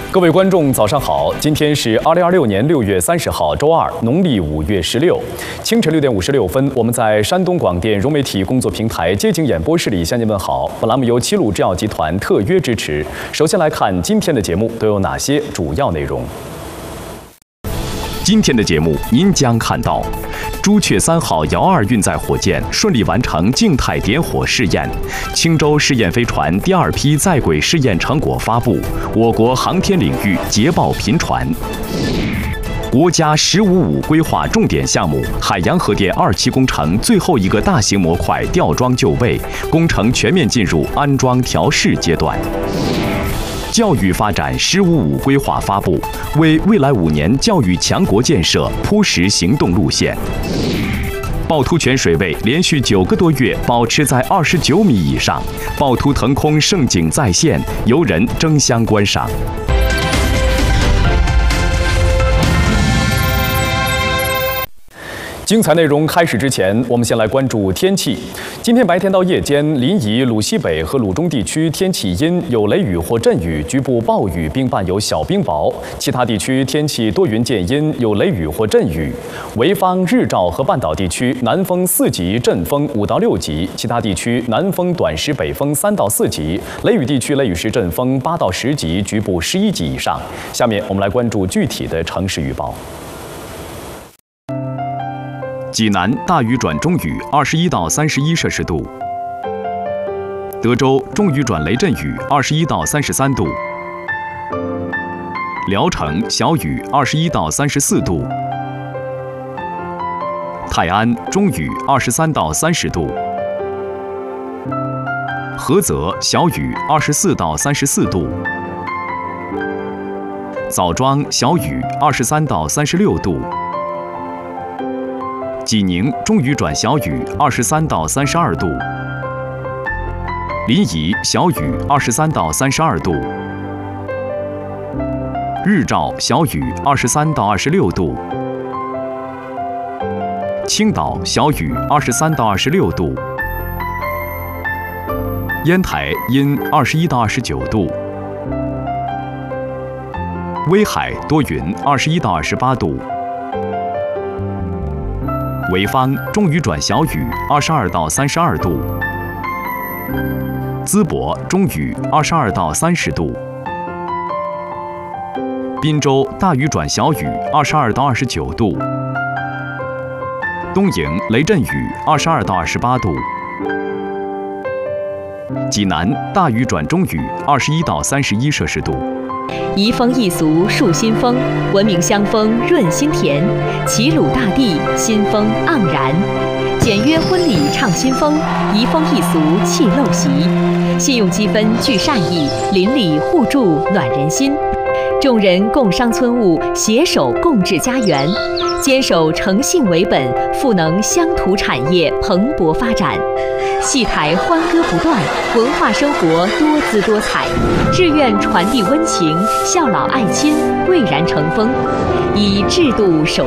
各位观众，早上好！今天是2026年6月30号，周二，农历5月16。清晨6点56分，我们在山东广电融媒体工作平台街景演播室里向您问好。本栏目由齐鲁制药集团特约支持。首先来看今天的节目都有哪些主要内容。 今天的节目您将看到：朱雀3号遥2运载火箭顺利完成静态点火试验，青州试验飞船第2批在轨试验成果发布，我国航天领域捷报频传。国家“15+5”规划重点项目海洋核电2期工程最后一个大型模块吊装就位，工程全面进入安装调试阶段。教育发展“15+5”规划发布，为未来5年教育强国建设铺实行动路线。趵突泉水位连续9个多月保持在29米以上，趵突腾空盛景再现，游人争相观赏。 精彩内容开始之前，我们先来关注天气。今天白天到夜间，临沂、鲁西北和鲁中地区天气阴，有雷雨或阵雨，局部暴雨并伴有小冰雹；其他地区天气多云见阴，有雷雨或阵雨。潍坊、日照和半岛地区南风4级，阵风5到6级；其他地区南风短时北风3到4级，雷雨地区雷雨时阵风8到10级，局部11级以上。下面我们来关注具体的城市预报。 济南大雨转中雨，21到31摄氏度；德州中雨转雷阵雨，21到33度；聊城小雨，21到34度；泰安中雨，23到30度；菏泽小雨，24到34度；枣庄小雨，23到36度。济宁中雨转小雨，23到32度；临沂小雨，23到32度；日照小雨，23到26度；青岛小雨，23到26度；烟台阴21到29度；威海多云21到28度；潍坊中雨转小雨，22到32度；淄博中雨，22到30度；滨州大雨转小雨，22到29度；东营雷阵雨，22到28度；济南大雨转中雨，21到31摄氏度。 移风易俗树新风，文明乡风润心田。齐鲁大地新风盎然，简约婚礼唱新风，移风易俗气陋习。信用积分聚善意，邻里互助暖人心。众人共商村务，携手共治家园，坚守诚信为本，赋能乡土产业蓬勃发展。戏台欢歌不断，文化生活多姿多彩。志愿传递温情，孝老爱亲蔚然成风。以制度守